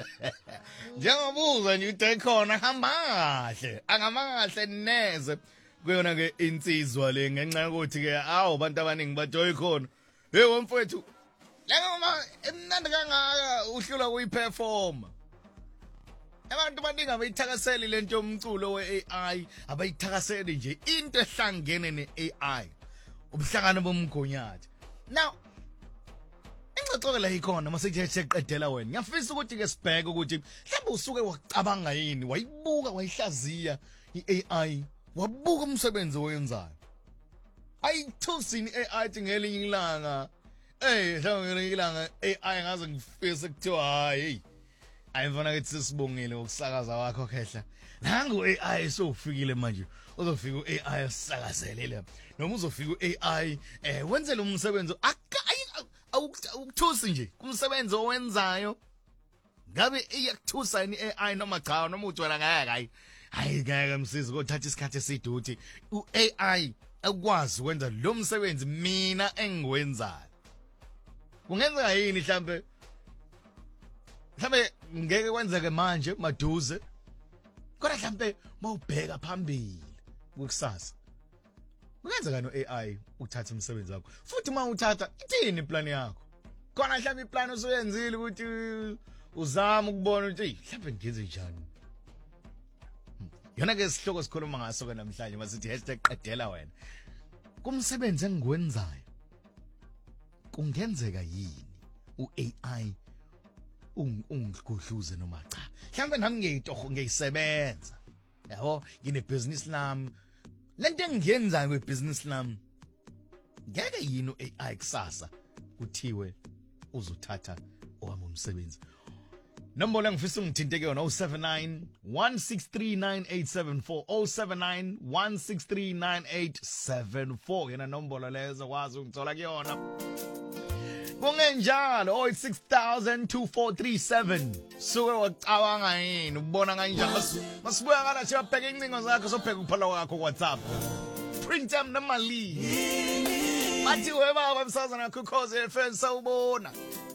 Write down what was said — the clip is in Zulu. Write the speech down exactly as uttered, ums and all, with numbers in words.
Njengobuza nje ude khona hamahle angamahle neze kuyona ke insizwa le ngenxa ukuthi ke awu abantu abaningi bajoy khona hey wamfowethu lengoma emnandi kangaka uhlula kuyiperforma abantu baningi abayithakaseli lento yomculo we-A I abayithakaseli nje into ehlangene ne-A I ubuhlangano bomgonyathi now ingxoxo la ikhona mase seqedela wena ngiyafisa ukuthi ke sibheke ukuthi mhlawumbe usuke wacabanga yini wayibuka wayihlaziya i-A I wabuka umsebenzi oyenzayo ayithusini i-A I tingelinye ilanga eh mhlawumbe ngelinye ilanga A I ngaze ngifise kuthiwa hayi ayifana ukuthi sisibongile ukusakaza wakho khehla nangu A I sofikile manje uzofika u-A I usakazelele noma uzofika u-A I eh wenzele umsebenzi awukuthusi nje kumsebenzi owenzayo ngabe iyakuthusa ni A I noma cha noma uthola ngeke hayi hayi ngeke msizi ukuthatha isikhathi eside ukuthi u-A I akwazi ukwenza lo msebenzi mina engiwenzayo kungenzeka yini mhlambe mhlambe ngeke kwenzeke manje maduze kodwa mhlambe mawubheka phambili kukusasa kungenzeka no-A I uthatha umsebenzi wakho futhi uma uthatha ithini plan yakho khona mhlambe iplan usuyenzile ukuthi uzama ukubona ukuthi mhlambe ngenze njani yona ke isihloko sikhuluma ngaso ke namhlanje masithi hashtag qedela wena kumsebenzi engikwenzayo kungenzeka yini u-A I ungigudluze noma cha mhlambe nami ngiyitoho ngiyisebenza yabo ngine business lami lento engiyenzayo kwebusiness lami ngeke yini u-A I kusasa kuthiwe uzothatha owami umsebenzi nombolo engifisa ungithinte ke yona oh seven nine, one six three, nine eight seven four oh seven nine, one six three, nine eight seven four yena nombolo lezo kwazi ungithola kuyona kungenjalo oh six thousand two four three seven suke wacabanga yini ubona kanjani masibuya kana nje abheke incingo zakho sobheka ukuphala kwakho WhatsApp print em namali bathi weba abamsazana kuKhosi F M sawubona